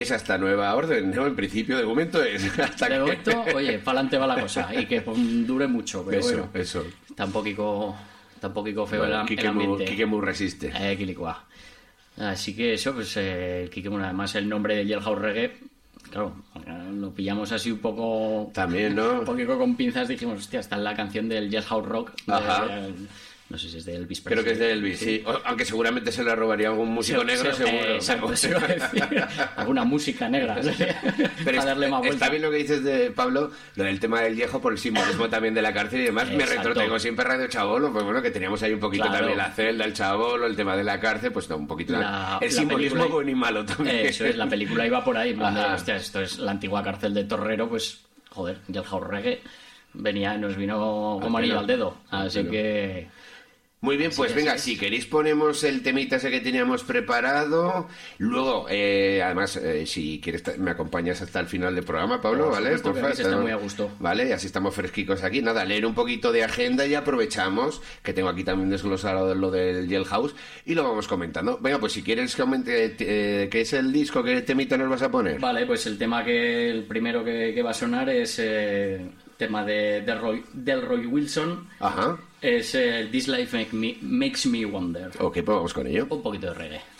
Es hasta nueva orden, ¿no? En principio, de momento es hasta De que... momento, oye, para adelante va la cosa y que pues, dure mucho, pero Eso, bueno, eso. está un poquito feo Bueno, el ambiente. Kikemu resiste. Quilicua. Así que eso, pues Kikemura, además el nombre de Jailhouse Reggae, claro, lo pillamos así un poco... También, ¿no? Un poquito con pinzas, dijimos, hostia, está en la canción del Jailhouse Rock. Ajá. No sé si es de Elvis Creo que es de Elvis, sí. Aunque seguramente se la robaría algún músico negro, seguro. Exacto, se iba a decir. Alguna música negra. Pero para darle más vuelta. está bien lo que dices de Pablo, lo del tema del viejo por el simbolismo también de la cárcel y demás. Me Exacto. retrotraigo siempre Radio Chabolo, pues bueno, que teníamos ahí un poquito Claro. también la celda, el Chabolo, el tema de la cárcel, pues no, un poquito el simbolismo película- bueno y malo también. Eso es, la película iba por ahí, en plan de, Ajá. hostia, esto es la antigua cárcel de Torrero, pues, joder, Jailhouse Reggae nos vino como anillo al dedo. Así que... Muy bien, pues Sí, venga, así si es. queréis ponemos el temita ese que teníamos preparado. Luego, además, si quieres, me acompañas hasta el final del programa, Pablo, Por ¿vale? supuesto, que aquí se está muy a gusto. Vale, y así estamos fresquicos aquí. Nada, leer un poquito de agenda y aprovechamos, que tengo aquí también desglosado lo del Jailhouse, y lo vamos comentando. Venga, pues si quieres comente qué es el disco, qué temita nos vas a poner. Vale, pues el primero que va a sonar es tema de Delroy Wilson. Ajá. Es This Life Makes Me Wonder. Ok, pues vamos con ello. Un poquito de reggae.